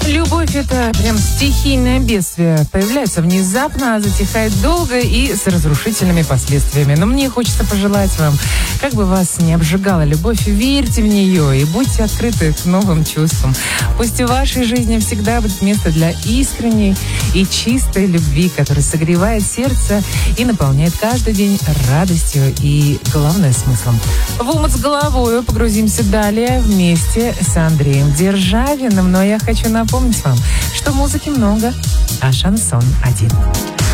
Любовь — это прям стихийное бедствие. Появляется внезапно, а затихает долго и с разрушительными последствиями. Но мне хочется пожелать вам, как бы вас не обжигала любовь, верьте в нее и будьте открыты к новым чувствам. Пусть в вашей жизни всегда будет место для искренней и чистой любви, которая согревает сердце и наполняет каждый день радостью и, главное, смыслом. В омут с головой погрузимся далее вместе с Андреем Державиным. Но я хочу напомнить вам, что музыки много, а шансон один.